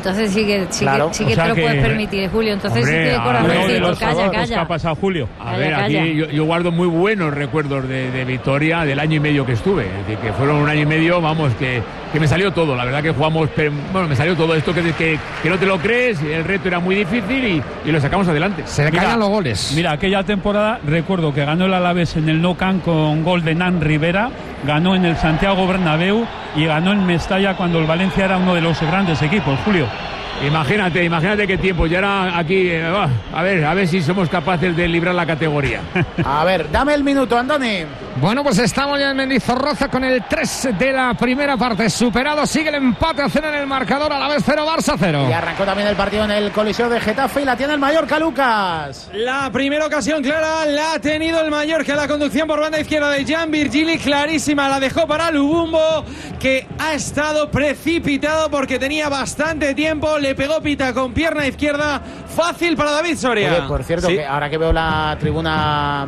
entonces sí que te lo puedes permitir, Julio. Entonces hombre, sí que corazoncito. Calla. ¿Qué ha pasado, Julio? Calla, ver, aquí yo guardo muy buenos recuerdos de Vitoria del año y medio que estuve. Es decir, que fueron un año y medio, vamos, que me salió todo. La verdad que jugamos, me salió todo esto que no te lo crees, el reto era muy difícil y lo sacamos adelante. Se le caían los goles. Mira, aquella temporada recuerdo que ganó el Alavés en el Nou Camp con gol de Nan Rivera, ganó en el Santiago Bernabéu y ganó en Mestalla cuando el Valencia era uno de los grandes equipos, Julio. Imagínate qué tiempo. Ya era aquí. A ver si somos capaces de librar la categoría. A ver, dame el minuto, Andoni. Bueno, pues estamos ya en Mendizorroza con el 3 de la primera parte superado. Sigue el empate a 0 en el marcador. Alavés 0, Barça 0. Y arrancó también el partido en el Coliseo de Getafe y la tiene el Mallorca, Lucas. La primera ocasión clara la ha tenido el Mallorca. La conducción por banda izquierda de Jan Virgili, clarísima. La dejó para Lubumbo, que ha estado precipitado porque tenía bastante tiempo. Le pegó Pita con pierna izquierda, fácil para David Soria. Oye, por cierto, que ahora que veo la tribuna,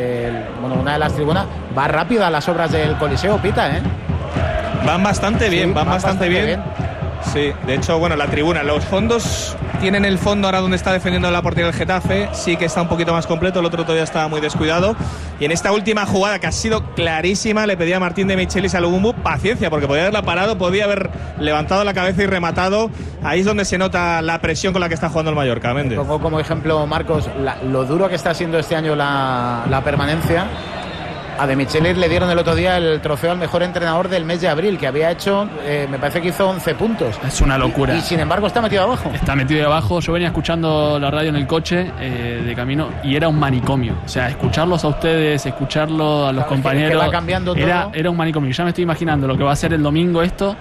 una de las tribunas, va rápido a las obras del Coliseo, Pita, ¿eh? Van bastante bien, van bastante bien. Sí, de hecho, la tribuna, los fondos tienen el fondo ahora donde está defendiendo la portería del Getafe, sí que está un poquito más completo, el otro todavía está muy descuidado. Y en esta última jugada, que ha sido clarísima, le pedía a Martín de Michelis a Lubumbo paciencia, porque podía haberla parado, podía haber levantado la cabeza y rematado. Ahí es donde se nota la presión con la que está jugando el Mallorca, Méndez. Pongo como ejemplo, Marcos, lo duro que está siendo este año la permanencia. A De Michelis le dieron el otro día el trofeo al mejor entrenador del mes de abril, que había hecho, me parece que hizo 11 puntos. Es una locura. Y sin embargo está metido abajo. Está metido abajo. Yo venía escuchando la radio en el coche de camino y era un manicomio. O sea, escucharlos a ustedes, escucharlo a los compañeros. Que va cambiando todo. Era un manicomio. Ya me estoy imaginando lo que va a ser el domingo esto.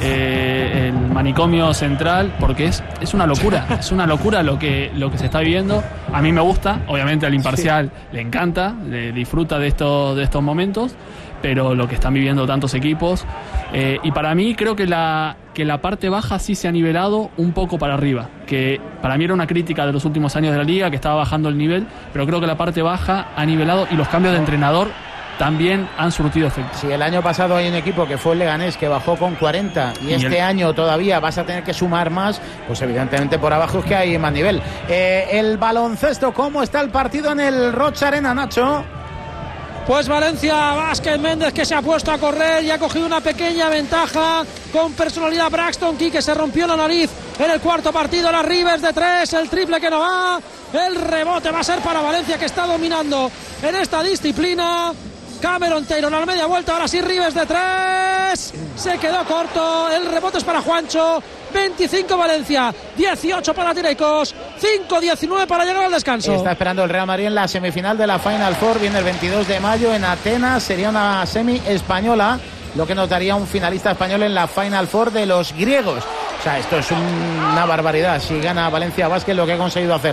El manicomio central, porque es una locura. Es una locura lo que se está viviendo. A mí me gusta, obviamente al imparcial le encanta, le disfruta de estos momentos, pero lo que están viviendo tantos equipos, y para mí creo que la parte baja sí se ha nivelado un poco para arriba, que para mí era una crítica de los últimos años de la liga, que estaba bajando el nivel, pero creo que la parte baja ha nivelado y los cambios de entrenador también han surtido efecto. Si el año pasado hay un equipo que fue el Leganés que bajó con 40 y este año todavía vas a tener que sumar más, pues evidentemente por abajo es que hay más nivel. El baloncesto, ¿cómo está el partido en el Rocha Arena, Nacho? Pues Valencia Vázquez Méndez, que se ha puesto a correr y ha cogido una pequeña ventaja con personalidad. Braxton Key, que se rompió la nariz en el cuarto partido. Las Rivers de 3, el triple que no va, el rebote va a ser para Valencia, que está dominando en esta disciplina. Cameron Taylor a la media vuelta, ahora sí Rivers de 3, se quedó corto, el rebote es para Juancho. 25 Valencia, 18 para Tireicos, 5-19 para llegar al descanso. Está esperando el Real Madrid en la semifinal de la Final Four, viene el 22 de mayo en Atenas, sería una semi española, lo que nos daría un finalista español en la Final Four de los griegos. O sea, esto es una barbaridad si gana Valencia Basket lo que ha conseguido hacer.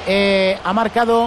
Ha marcado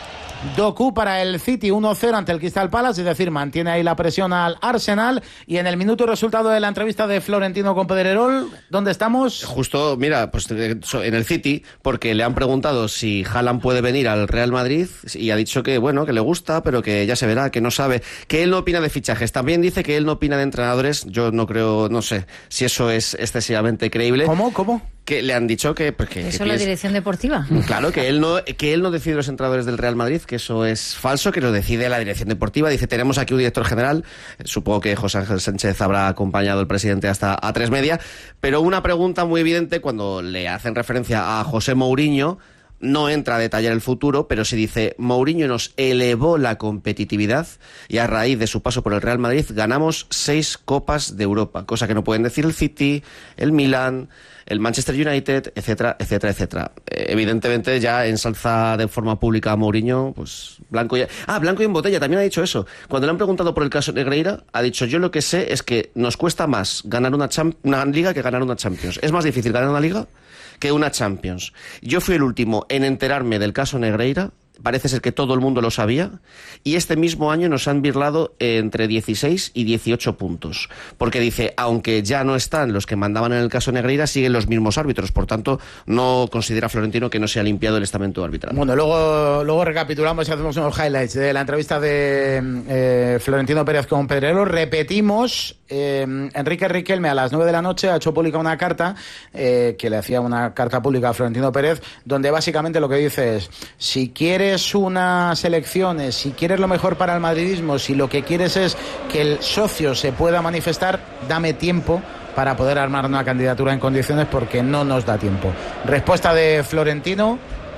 Doku para el City 1-0 ante el Crystal Palace, es decir, mantiene ahí la presión al Arsenal. Y en el minuto resultado de la entrevista de Florentino con Pedrerol, ¿dónde estamos? Justo, mira, pues en el City, porque le han preguntado si Haaland puede venir al Real Madrid y ha dicho que bueno, que le gusta, pero que ya se verá, que no sabe, que él no opina de fichajes. También dice que él no opina de entrenadores. Yo no creo, no sé si eso es excesivamente creíble. ¿Cómo? Que le han dicho que eso es la dirección deportiva. Claro, que él no decide los entrenadores del Real Madrid, que eso es falso, que lo decide la dirección deportiva. Dice, tenemos aquí un director general, supongo que José Ángel Sánchez habrá acompañado al presidente hasta a 3:30, pero una pregunta muy evidente cuando le hacen referencia a José Mourinho. No entra a detallar el futuro, pero se dice, Mourinho nos elevó la competitividad y a raíz de su paso por el Real Madrid ganamos 6 Copas de Europa, cosa que no pueden decir el City, el Milan, el Manchester United, etcétera, etcétera, etcétera. Evidentemente ya ensalza de forma pública a Mourinho, pues blanco y en botella, también ha dicho eso. Cuando le han preguntado por el caso Negreira, ha dicho, yo lo que sé es que nos cuesta más ganar una liga que ganar una Champions. Es más difícil ganar una liga que una Champions. Yo fui el último en enterarme del caso Negreira, parece ser que todo el mundo lo sabía, y este mismo año nos han birlado entre 16 y 18 puntos. Porque dice, aunque ya no están los que mandaban en el caso Negreira, siguen los mismos árbitros, por tanto, no considera Florentino que no se ha limpiado el estamento arbitral. Bueno, luego recapitulamos y hacemos unos highlights de la entrevista de Florentino Pérez con Pedrero. Repetimos Enrique Riquelme a las 9 de la noche ha hecho pública una carta que le hacía una carta pública a Florentino Pérez, donde básicamente lo que dice es: si quieres unas elecciones, si quieres lo mejor para el madridismo, si lo que quieres es que el socio se pueda manifestar, dame tiempo para poder armar una candidatura en condiciones, porque no nos da tiempo. Respuesta de Florentino.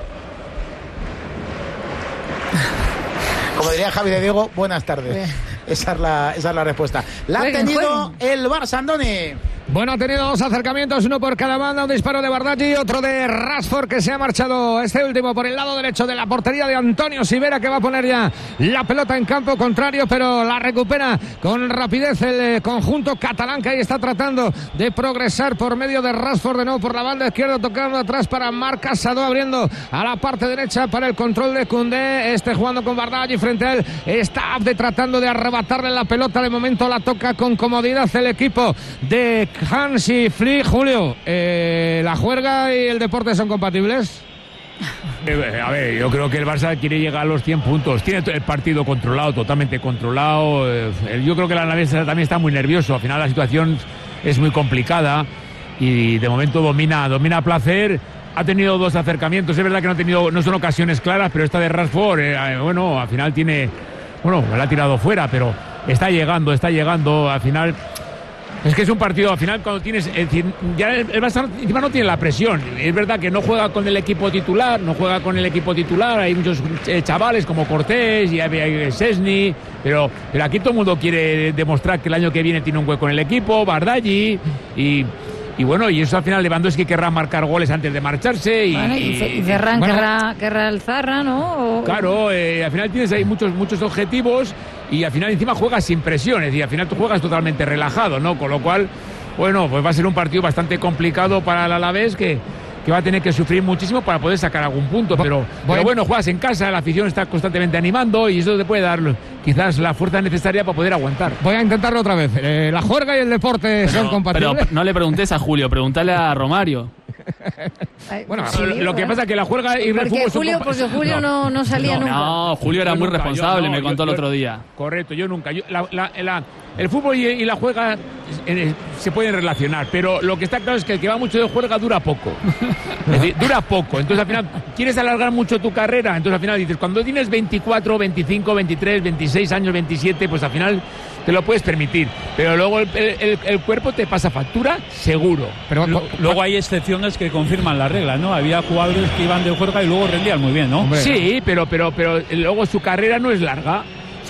Como diría Javi de Diego, buenas tardes. Esa es la respuesta. La ha tenido el Barça, Andoni. Bueno, ha tenido dos acercamientos, uno por cada banda, un disparo de Bardaggi y otro de Rashford, que se ha marchado este último por el lado derecho de la portería de Antonio Sivera, que va a poner ya la pelota en campo contrario, pero la recupera con rapidez el conjunto catalán, que ahí está tratando de progresar por medio de Rashford, de nuevo por la banda izquierda, tocando atrás para Marc Casado, abriendo a la parte derecha para el control de Koundé, jugando con Bardaggi frente a él, está Abde tratando de arrebatarle la pelota, de momento la toca con comodidad el equipo de Hansi Flick. Julio, ¿la juerga y el deporte son compatibles? A ver, yo creo que el Barça quiere llegar a los 100 puntos. Tiene el partido controlado, totalmente controlado. Yo creo que el Alavés también está muy nervioso. Al final la situación es muy complicada y de momento domina a placer. Ha tenido dos acercamientos. Es verdad que no son ocasiones claras, pero esta de Rashford, al final la ha tirado fuera, pero está llegando. Al final es que es un partido, al final cuando tienes, ya el Barça encima no tiene la presión. Es verdad que no juega con el equipo titular, hay muchos chavales como Cortés y hay Szczęsny, pero aquí todo el mundo quiere demostrar que el año que viene tiene un hueco en el equipo, Bardaggi y bueno, y eso al final Lewandowski querrá marcar goles antes de marcharse y Ferran querrá el Zarra, ¿no? Claro, al final tienes ahí muchos objetivos y al final encima juegas sin presión, es decir, al final tú juegas totalmente relajado, ¿no? Con lo cual, bueno, pues va a ser un partido bastante complicado para el Alavés que va a tener que sufrir muchísimo para poder sacar algún punto, pero bueno, juegas en casa, la afición está constantemente animando y eso te puede dar quizás la fuerza necesaria para poder aguantar. Voy a intentarlo otra vez. La juerga y el deporte son compatibles. Pero no le preguntes a Julio, preguntale a Romario. Bueno, sí, lo que pasa es que la juerga y el fútbol porque Julio no salía nunca. No, Julio era muy responsable, me contó el otro día. Correcto, yo nunca. El fútbol y la juerga se pueden relacionar, pero lo que está claro es que el que va mucho de juerga dura poco. Es decir, dura poco. Entonces al final quieres alargar mucho tu carrera, entonces al final dices, cuando tienes 24, 25, 23, 26 años, 27, pues al final te lo puedes permitir, pero luego el cuerpo te pasa factura seguro. Pero luego hay excepciones que confirman la regla, ¿no? Había jugadores que iban de juerga y luego rendían muy bien, ¿no? Hombre. Sí, pero luego su carrera no es larga.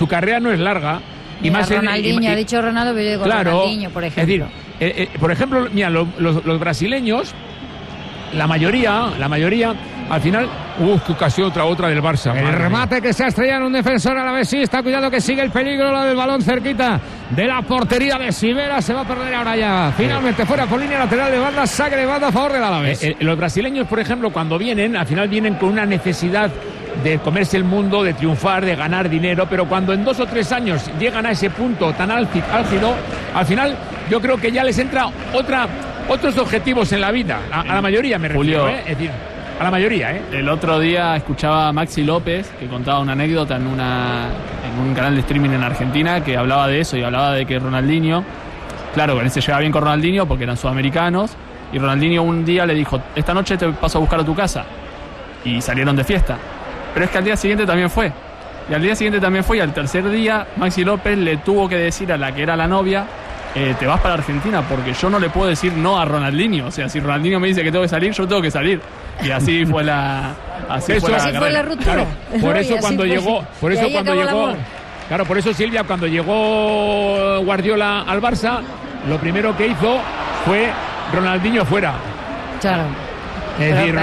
Y más Ronaldinho, ha dicho Ronaldo, pero yo digo Ronaldinho, por ejemplo. Es decir, por ejemplo, mira, los brasileños, la mayoría, al final, qué ocasión otra del Barça. El remate que se ha estrellado en un defensor alavesista, cuidado que sigue el peligro, la del balón cerquita de la portería de Sivera, se va a perder ahora ya. Finalmente fuera por línea lateral de banda, saque de banda a favor del Alavés. Los brasileños, por ejemplo, cuando vienen, al final vienen con una necesidad de comerse el mundo, de triunfar, de ganar dinero, pero cuando en 2 o 3 años llegan a ese punto tan álgido, al final yo creo que ya les entra otros objetivos en la vida, a la mayoría me refiero, Julio, es decir, a la mayoría, El otro día escuchaba a Maxi López, que contaba una anécdota en un canal de streaming en Argentina, que hablaba de eso y hablaba de que Ronaldinho, claro, él se llevaba bien con Ronaldinho porque eran sudamericanos, y Ronaldinho un día le dijo, esta noche te paso a buscar a tu casa, y salieron de fiesta. Pero es que al día siguiente también fue. Y al tercer día Maxi López le tuvo que decir a la que era la novia, te vas para Argentina porque yo no le puedo decir no a Ronaldinho. O sea, si Ronaldinho me dice que tengo que salir, yo tengo que salir. Y así fue la ruptura. Claro, por eso cuando llegó, claro, por eso Silvia, cuando llegó Guardiola al Barça, lo primero que hizo fue Ronaldinho fuera. Claro. Es decir,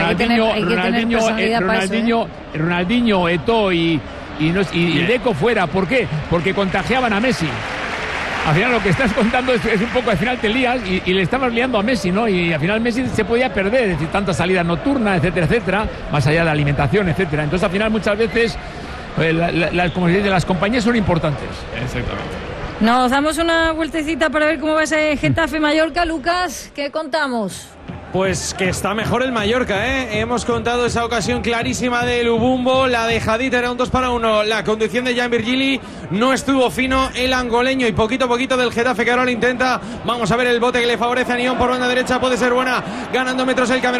Ronaldinho, Eto'o y Deco fuera. ¿Por qué? Porque contagiaban a Messi. Al final lo que estás contando es un poco, al final te lías y le estabas liando a Messi, ¿no? Y al final Messi se podía perder, es decir, tantas salidas nocturnas, etcétera, más allá de la alimentación, etcétera. Entonces al final muchas veces como se dice, las compañías son importantes. Exactamente. Nos damos una vueltecita para ver cómo va ese Getafe Mallorca. Lucas, ¿qué contamos? Pues que está mejor el Mallorca, ¿eh? Hemos contado esa ocasión clarísima de Lubumbo, la dejadita era un 2-1, la conducción de Jan Virgili, no estuvo fino el angoleño y poquito a poquito del Getafe que ahora lo intenta. Vamos a ver el bote que le favorece a Nión por banda derecha, puede ser buena, ganando metros el Camerún.